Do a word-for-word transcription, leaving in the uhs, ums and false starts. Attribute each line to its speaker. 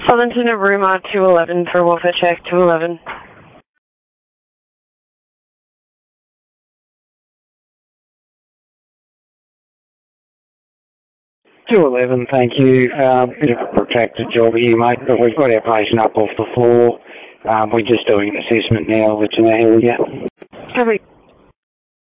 Speaker 1: Southington at Room two eleven for welfare check, two eleven.
Speaker 2: two eleven, thank you. Uh, bit of a protracted job here, mate, but we've got our patient up off the floor. Um, we're just doing an assessment now. I'll let you know how we go.
Speaker 1: Copy.